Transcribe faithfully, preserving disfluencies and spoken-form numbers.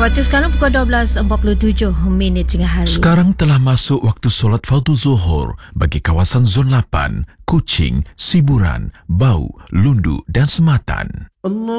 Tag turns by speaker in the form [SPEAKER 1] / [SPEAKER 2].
[SPEAKER 1] Waktu sekarang pukul dua belas empat puluh tujuh minit tengah hari.
[SPEAKER 2] Sekarang telah masuk waktu solat fardu zuhur bagi kawasan Zon lapan, Kuching, Siburan, Bau, Lundu dan Sematan.
[SPEAKER 3] Allah